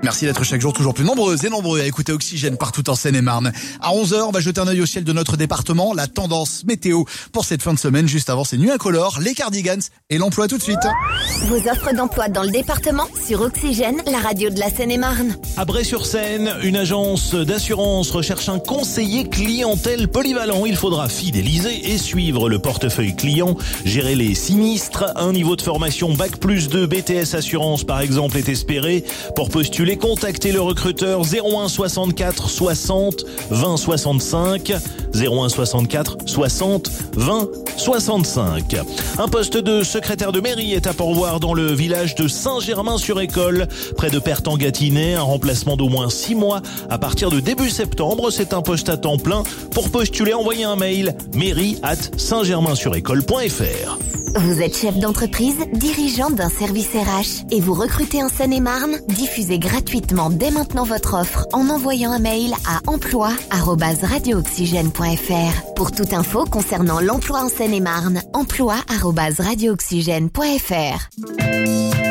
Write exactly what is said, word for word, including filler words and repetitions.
Merci d'être chaque jour toujours plus nombreuses et nombreux à écouter Oxygène partout en Seine-et-Marne. À onze heures, on va jeter un œil au ciel de notre département. La tendance météo pour cette fin de semaine, juste avant ces nuits incolores, les cardigans et l'emploi tout de suite. Vos offres d'emploi dans le département sur Oxygène, la radio de la Seine-et-Marne. À Bray-sur-Seine, une agence d'assurance recherche un conseiller clientèle polyvalent. Il faudra fidéliser et suivre le portefeuille client, gérer les sinistres. Un niveau de formation bac plus deux B T S assurance par exemple est espéré. Pour postuler, contactez le recruteur zéro un soixante-quatre soixante vingt soixante-cinq zéro un soixante-quatre soixante vingt soixante-cinq. Un poste de secrétaire de mairie est à pourvoir dans le village de Saint-Germain-sur-École, près de Pertan-Gâtinais, un remplacement d'au moins six mois à partir de début septembre. C'est un poste à temps plein. Pour postuler, envoyez un mail mairie arobase saint germain sur école point f r. Vous êtes chef d'entreprise, dirigeant d'un service R H et vous recrutez en Seine-et-Marne? Diffusez gratuitement dès maintenant votre offre en envoyant un mail à emploi arobase radio oxygène point f r. Pour toute info concernant l'emploi en Seine-et-Marne, emploi arobase radio oxygène point f r.